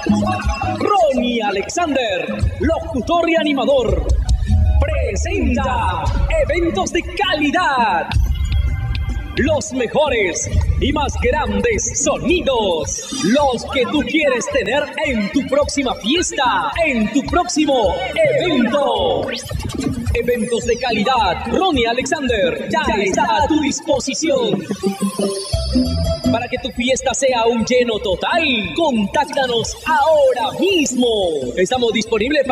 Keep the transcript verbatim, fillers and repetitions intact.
Ronnie Alexander, locutor y animador, presenta eventos de calidad. Los mejores y más grandes sonidos. Los que tú quieres tener en tu próxima fiesta, en tu próximo evento. Eventos de calidad. Ronnie Alexander ya, ya está a tu disposición. Para que tu fiesta sea un lleno total, contáctanos ahora mismo. Estamos disponibles para